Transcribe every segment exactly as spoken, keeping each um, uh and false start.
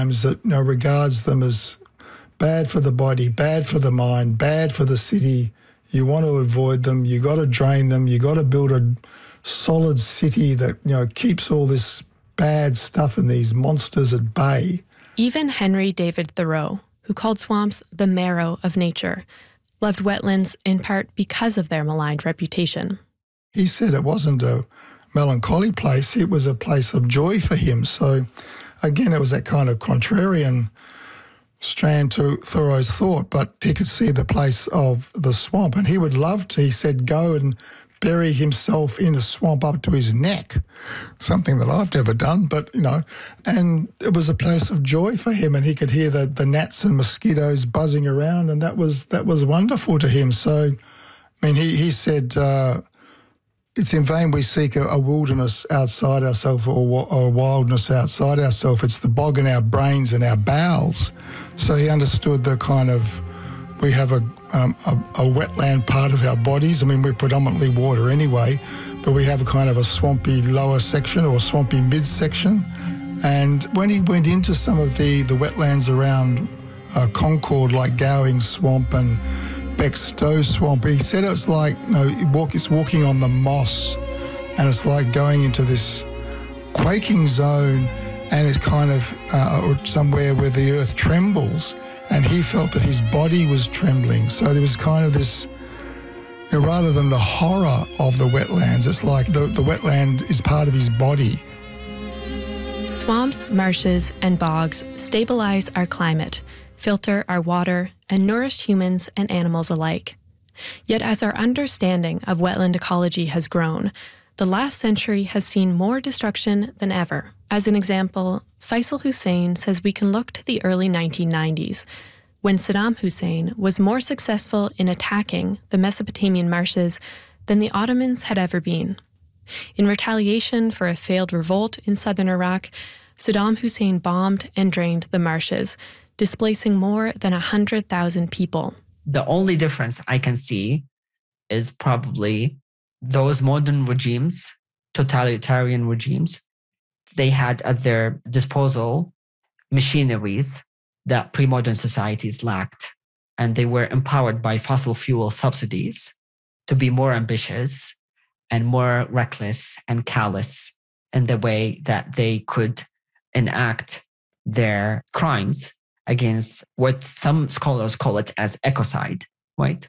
times that, you know, regards them as bad for the body, bad for the mind, bad for the city. You want to avoid them. You got to drain them. You got to build a solid city that, you know, keeps all this bad stuff and these monsters at bay. Even Henry David Thoreau, who called swamps the marrow of nature, loved wetlands in part because of their maligned reputation. He said it wasn't a melancholy place, it was a place of joy for him. So again, it was that kind of contrarian strand to Thoreau's thought, but he could see the place of the swamp, and he would love to, he said, go and bury himself in a swamp up to his neck, something that I've never done, but, you know, and it was a place of joy for him, and he could hear the, the gnats and mosquitoes buzzing around, and that was that was wonderful to him. So, I mean, he, he said, uh, it's in vain we seek a, a wilderness outside ourselves or, or a wildness outside ourselves. It's the bog in our brains and our bowels. So he understood the kind of, we have a, um, a, a wetland part of our bodies. I mean, we're predominantly water anyway, but we have a kind of a swampy lower section or swampy midsection. And when he went into some of the, the wetlands around uh, Concord, like Gowing Swamp and Beckstow Swamp, he said it's like, you know, walk, it's walking on the moss, and it's like going into this quaking zone, and it's kind of uh, or somewhere where the earth trembles, and he felt that his body was trembling. So there was kind of this, you know, rather than the horror of the wetlands, it's like the, the wetland is part of his body. Swamps, marshes, and bogs stabilize our climate, filter our water, and nourish humans and animals alike. Yet as our understanding of wetland ecology has grown, the last century has seen more destruction than ever. As an example, Faisal Hussein says we can look to the early nineteen nineties, when Saddam Hussein was more successful in attacking the Mesopotamian marshes than the Ottomans had ever been. In retaliation for a failed revolt in southern Iraq, Saddam Hussein bombed and drained the marshes, displacing more than one hundred thousand people. The only difference I can see is probably those modern regimes, totalitarian regimes, they had at their disposal machineries that pre-modern societies lacked, and they were empowered by fossil fuel subsidies to be more ambitious and more reckless and callous in the way that they could enact their crimes against what some scholars call it as ecocide, right?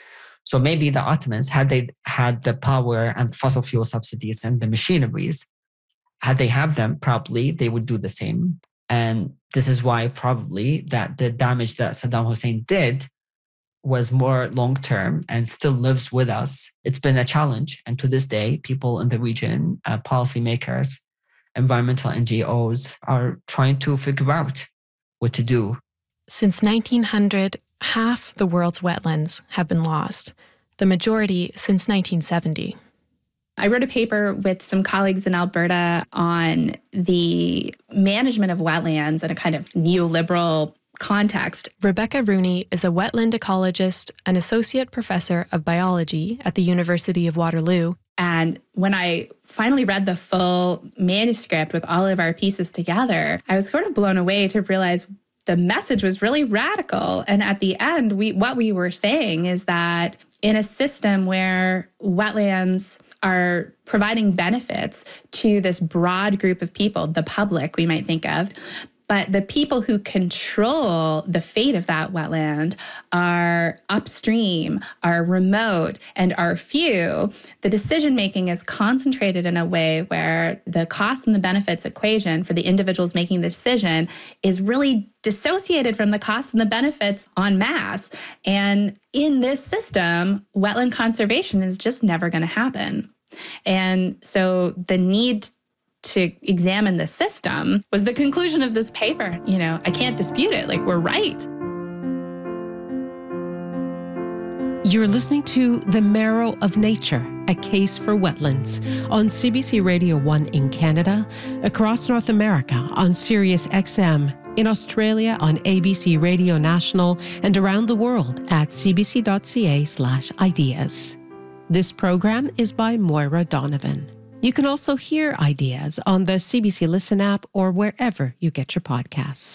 So maybe the Ottomans, had they had the power and fossil fuel subsidies and the machineries, had they have them, probably they would do the same. And this is why probably that the damage that Saddam Hussein did was more long-term and still lives with us. It's been a challenge. And to this day, people in the region, uh, policymakers, environmental N G Os are trying to figure out what to do. Since nineteen hundred, half the world's wetlands have been lost, the majority since nineteen seventy. I wrote a paper with some colleagues in Alberta on the management of wetlands in a kind of neoliberal context. Rebecca Rooney is a wetland ecologist, an associate professor of biology at the University of Waterloo. And when I finally read the full manuscript with all of our pieces together, I was sort of blown away to realize the message was really radical. And at the end, we what we were saying is that in a system where wetlands are providing benefits to this broad group of people, the public we might think of, but the people who control the fate of that wetland are upstream, are remote, and are few. The decision-making is concentrated in a way where the cost and the benefits equation for the individuals making the decision is really dissociated from the costs and the benefits en masse. And in this system, wetland conservation is just never going to happen. And so the need to examine the system was the conclusion of this paper. You know, I can't dispute it. Like, we're right. You're listening to The Marrow of Nature, a case for wetlands, on C B C Radio one in Canada, across North America on Sirius X M, in Australia on A B C Radio National, and around the world at cbc.ca slash ideas. This program is by Moira Donovan. You can also hear Ideas on the C B C Listen app or wherever you get your podcasts.